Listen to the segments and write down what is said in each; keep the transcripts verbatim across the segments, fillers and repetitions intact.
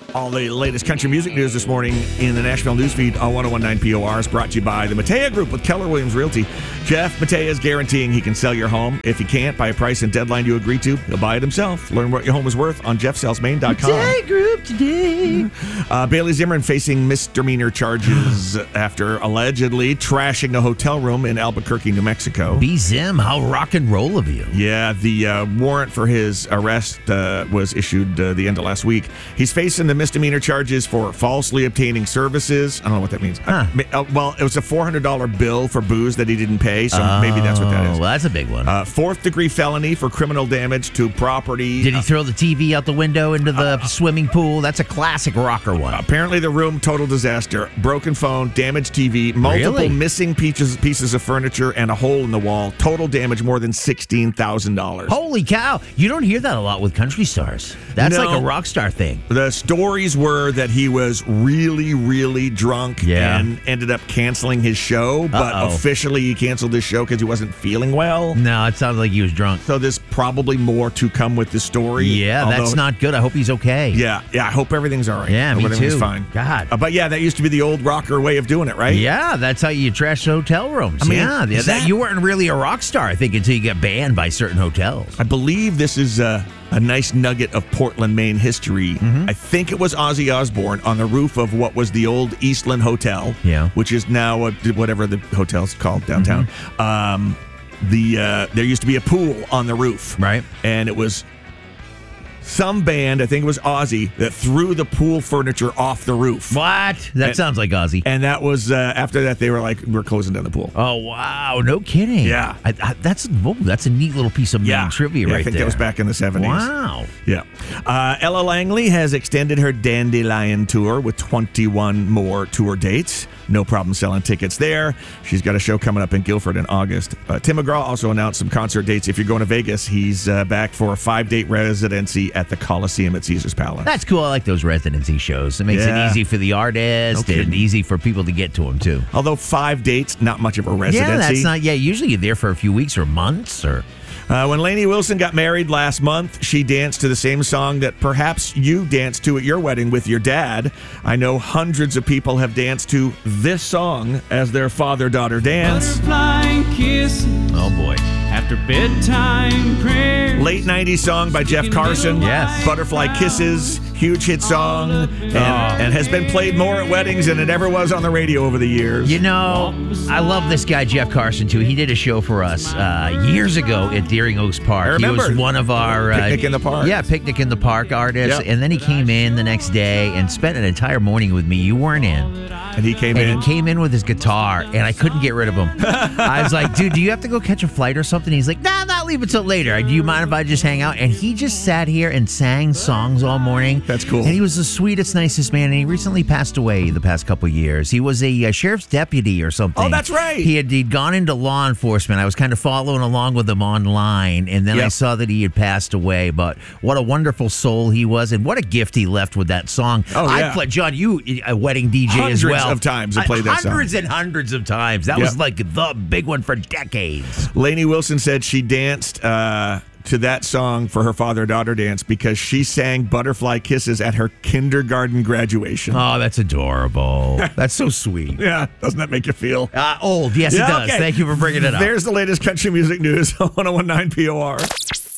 All the latest country music news this morning in the Nashville newsfeed on ten nineteen P O R is brought to you by the Matea Group with Keller Williams Realty. Jeff Matea is guaranteeing he can sell your home. If he can't, by a price and deadline you agree to, he'll buy it himself. Learn what your home is worth on jeff sells maine dot com. Matea Group today. Uh, Bailey Zimmerman facing misdemeanor charges after allegedly trashing a hotel room in Albuquerque, New Mexico. B-Zim, how rock and roll of you. Yeah, the uh, warrant for his arrest uh, was issued uh, the end of last week. He's facing the misdemeanor charges for falsely obtaining services. I don't know what that means. Huh. Uh, well, it was a four hundred dollars bill for booze that he didn't pay, so oh, maybe that's what that is. Well, that's a big one. Uh, fourth degree felony for criminal damage to property. Did he throw the T V out the window into the uh, swimming pool? That's a classic rocker one. Apparently the room, total disaster. Broken phone, damaged T V, multiple really? missing pieces, pieces of furniture, and a hole in the wall. Total damage more than sixteen thousand dollars. Holy cow. You don't hear that a lot with country stars. That's no, like a rock star thing. The stories were that he was really, really drunk yeah. and ended up canceling his show, but Uh-oh. officially he canceled his show because he wasn't feeling well. No, it sounds like he was drunk. So there's probably more to come with the story. Yeah, although, that's not good. I hope he's okay. Yeah, yeah. I hope everything's all right. Yeah, hope me everything's too. fine. God. Uh, but yeah, that used to be the old rocker way of doing it, right? Yeah, that's how you trash hotel rooms. I mean, yeah, that, that, you weren't really a rock star, I think, until you got banned by certain hotels. I believe this is uh, a nice nugget of Portland, Maine history. Mm-hmm. I think it was Ozzy Osbourne on the roof of what was the old Eastland Hotel, yeah. which is now a, whatever the hotel's called downtown. Mm-hmm. Um, the uh, there used to be a pool on the roof, right? And it was some band, I think it was Ozzy, that threw the pool furniture off the roof. What? That and, sounds like Ozzy. And that was, uh, after that, they were like, we're closing down the pool. Oh, wow. No kidding. Yeah. I, I, that's whoa, that's a neat little piece of yeah. Maine trivia yeah, right I think there. that was back in the seventies. Wow. Yeah. Uh, Ella Langley has extended her Dandelion tour with twenty-one more tour dates. No problem selling tickets there. She's got a show coming up in Guilford in August. Uh, Tim McGraw also announced some concert dates. If you're going to Vegas, he's uh, back for a five-date residency at the Coliseum at Caesars Palace. That's cool. I like those residency shows. It makes yeah. it easy for the artist no and easy for people to get to them, too. Although five dates, not much of a residency. Yeah, that's not, yeah, usually you're there for a few weeks or months or... Uh, when Lainey Wilson got married last month, she danced to the same song that perhaps you danced to at your wedding with your dad. I know hundreds of people have danced to this song as their father-daughter dance. Butterfly kisses. Oh, boy. After bedtime prayer. Late nineties song by Jeff Carson. Yes. Butterfly Kisses, huge hit song, and, and has been played more at weddings than it ever was on the radio over the years. You know, I love this guy, Jeff Carson, too. He did a show for us uh, years ago at Deering Oaks Park. I remember. He was one of our... Uh, Picnic in the Park. Yeah, Picnic in the Park artists. Yep. And then he came in the next day and spent an entire morning with me. You weren't in. And he came and in. he came in with his guitar, and I couldn't get rid of him. I was like, dude, do you have to go catch a flight or something? He's like, nah, not leave it till later. Do you mind if I just hang out? And he just sat here and sang songs all morning. That's cool. And he was the sweetest, nicest man, and he recently passed away the past couple of years. He was a uh, sheriff's deputy or something. Oh, that's right. He had he'd gone into law enforcement. I was kind of following along with him online, and then Yep. I saw that he had passed away. But what a wonderful soul he was, and what a gift he left with that song. Oh, yeah. I play, John, you a wedding D J Hundreds as well. of times I played that song. Hundreds and hundreds of times. That Yep. was like the big one for decades. Lainey Wilson said she danced uh, to that song for her father-daughter dance because she sang Butterfly Kisses at her kindergarten graduation. Oh, that's adorable. That's so sweet. Yeah, doesn't that make you feel? Uh, old. Yes, Yeah, it does. okay. Thank you for bringing it up. There's the latest country music news on ten nineteen P O R.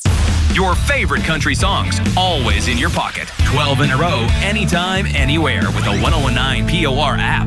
Your favorite country songs, always in your pocket. twelve in a row, anytime, anywhere with the ten nineteen P O R app.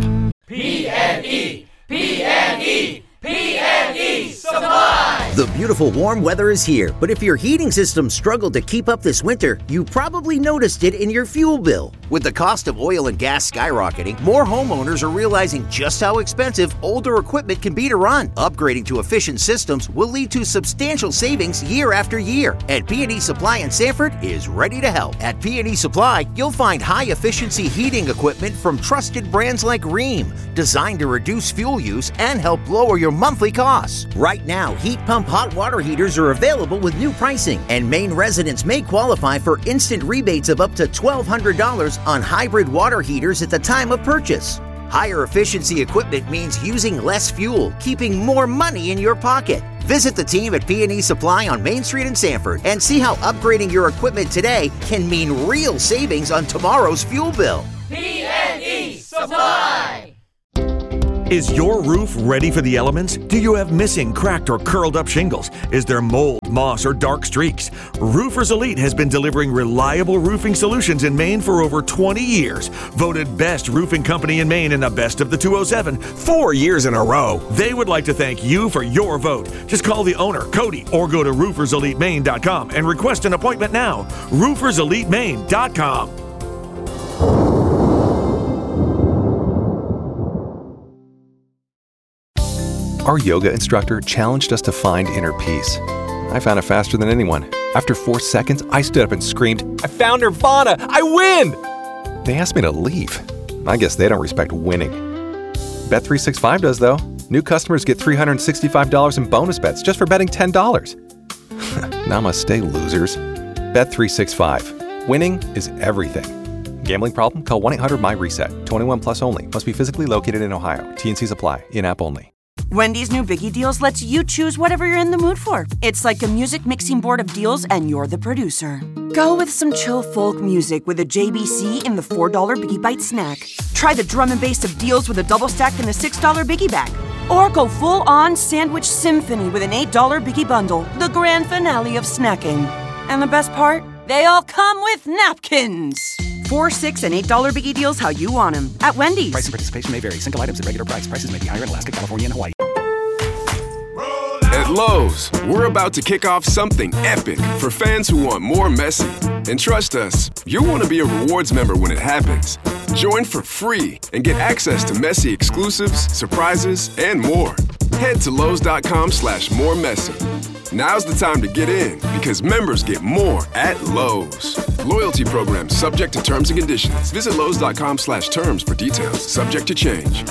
P and E, P and E, P and E Supply. The beautiful warm weather is here, but if your heating system struggled to keep up this winter, you probably noticed it in your fuel bill. With the cost of oil and gas skyrocketing, more homeowners are realizing just how expensive older equipment can be to run. Upgrading to efficient systems will lead to substantial savings year after year, and P and E Supply in Sanford is ready to help. At P and E Supply, you'll find high-efficiency heating equipment from trusted brands like Rheem, designed to reduce fuel use and help lower your monthly costs. Right now, heat pump hot water heaters are available with new pricing, and Maine residents may qualify for instant rebates of up to twelve hundred dollars on hybrid water heaters at the time of purchase. Higher efficiency equipment means using less fuel, keeping more money in your pocket. Visit the team at P and E Supply on Main Street in Sanford and see how upgrading your equipment today can mean real savings on tomorrow's fuel bill. P and E Supply. Is your roof ready for the elements? Do you have missing, cracked, or curled up shingles? Is there mold, moss, or dark streaks? Roofers Elite has been delivering reliable roofing solutions in Maine for over twenty years. Voted best roofing company in Maine in the best of the two oh seven, four years in a row. They would like to thank you for your vote. Just call the owner, Cody, or go to roofers elite maine dot com and request an appointment now. roofers elite maine dot com. Our yoga instructor challenged us to find inner peace. I found it faster than anyone. After four seconds, I stood up and screamed, "I found Nirvana! I win!" They asked me to leave. I guess they don't respect winning. Bet three sixty-five does, though. New customers get three hundred sixty-five dollars in bonus bets just for betting ten dollars. Namaste, losers. Bet three sixty-five. Winning is everything. Gambling problem? Call one eight hundred M Y reset. twenty-one plus only. Must be physically located in Ohio. T and Cs apply. In-app only. Wendy's new Biggie Deals lets you choose whatever you're in the mood for. It's like a music mixing board of deals, and you're the producer. Go with some chill folk music with a J B C in the four dollar Biggie Bite snack. Try the drum and bass of deals with a double stack in the six dollar Biggie Bag. Or go full-on sandwich symphony with an eight dollar Biggie Bundle, the grand finale of snacking. And the best part? They all come with napkins. Four, six, and eight dollar Biggie Deals how you want them at Wendy's. Price and participation may vary. Single items at regular price. Prices may be higher in Alaska, California, and Hawaii. At Lowe's, we're about to kick off something epic for fans who want more Messi. And trust us, you'll want to be a rewards member when it happens. Join for free and get access to Messi exclusives, surprises, and more. Head to Lowe's.com slash more Messi. Now's the time to get in because members get more at Lowe's. Loyalty program subject to terms and conditions. Visit Lowe's.com slash terms for details. Subject to change.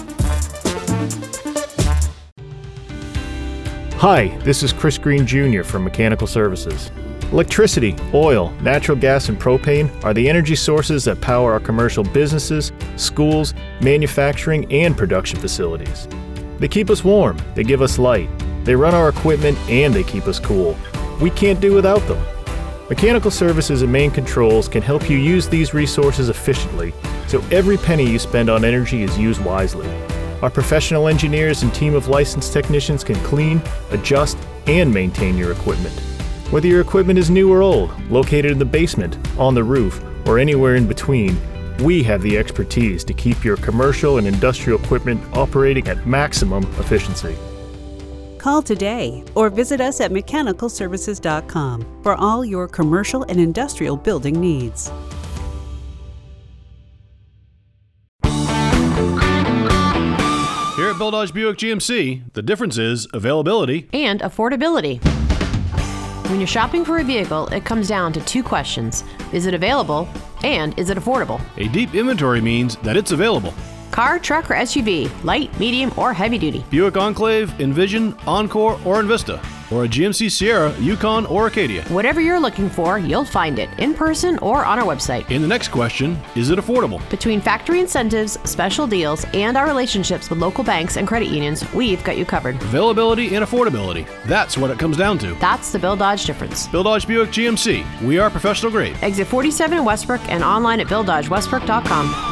Hi, this is Chris Green Junior from Mechanical Services. Electricity, oil, natural gas, and propane are the energy sources that power our commercial businesses, schools, manufacturing, and production facilities. They keep us warm, they give us light, they run our equipment, and they keep us cool. We can't do without them. Mechanical Services and Main Controls can help you use these resources efficiently, so every penny you spend on energy is used wisely. Our professional engineers and team of licensed technicians can clean, adjust, and maintain your equipment. Whether your equipment is new or old, located in the basement, on the roof, or anywhere in between, we have the expertise to keep your commercial and industrial equipment operating at maximum efficiency. Call today or visit us at mechanical services dot com for all your commercial and industrial building needs. Here at Bill Dodge Buick G M C, the difference is availability and affordability. When you're shopping for a vehicle, it comes down to two questions. Is it available and is it affordable? A deep inventory means that it's available. Car, truck, or S U V, light, medium, or heavy duty. Buick Enclave, Envision, Encore, or Envista. Or a G M C Sierra, Yukon, or Acadia. Whatever you're looking for, you'll find it in person or on our website. In the next question, is it affordable? Between factory incentives, special deals, and our relationships with local banks and credit unions, we've got you covered. Availability and affordability. That's what it comes down to. That's the Bill Dodge difference. Bill Dodge Buick G M C. We are professional grade. Exit forty-seven in Westbrook and online at bill dodge westbrook dot com.